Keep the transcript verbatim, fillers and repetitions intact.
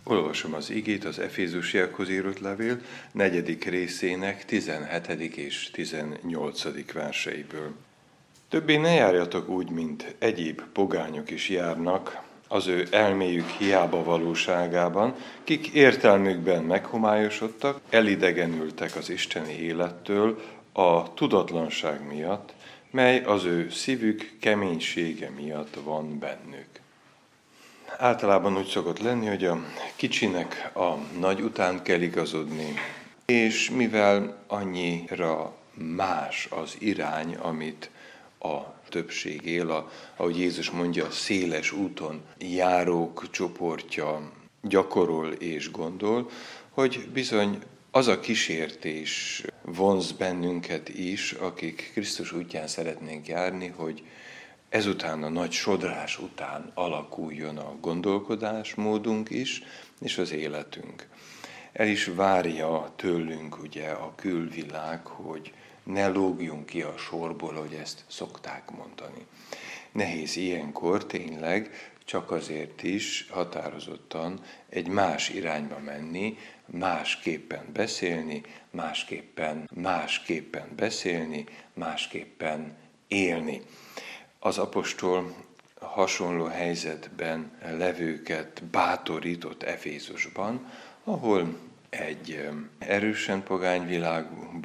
Olvasom az igét az Efézusiakhoz írott levél negyedik részének tizenhetedik és tizennyolcadik verseiből. Többé ne járjatok úgy, mint egyéb pogányok is járnak, az ő elméjük hiába valóságában, kik értelmükben meghomályosodtak, elidegenültek az isteni élettől a tudatlanság miatt, mely az ő szívük keménysége miatt van bennük. Általában úgy szokott lenni, hogy a kicsinek a nagy után kell igazodni, és mivel annyira más az irány, amit a többség él, a, ahogy Jézus mondja, a széles úton járók csoportja gyakorol és gondol, hogy bizony az a kísértés vonz bennünket is, akik Krisztus útján szeretnénk járni, hogy ezután a nagy sodrás után alakuljon a gondolkodásmódunk is, és az életünk. El is várja tőlünk ugye a külvilág, hogy ne lógjunk ki a sorból, hogy ezt szokták mondani. Nehéz ilyenkor tényleg csak azért is határozottan egy más irányba menni, másképpen beszélni, másképpen, másképpen beszélni, másképpen élni. Az apostol hasonló helyzetben levőket bátorított Efézusban, ahol egy erősen pogány világban